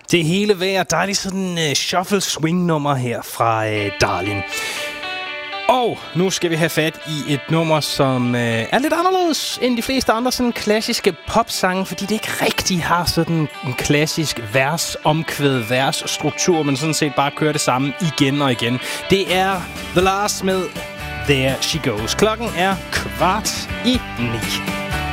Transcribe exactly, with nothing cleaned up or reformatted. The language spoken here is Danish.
Det hele værd dejligt sådan uh, shuffle swing nummer her fra uh, Darlin. Og nu skal vi have fat i et nummer, som uh, er lidt anderledes end de fleste andre sådan klassiske popsange, fordi det ikke rigtig har sådan en klassisk vers, omkvæd, vers struktur, men sådan set bare kører det samme igen og igen. Det er The Last med There She Goes. Klokken er kvart i ni.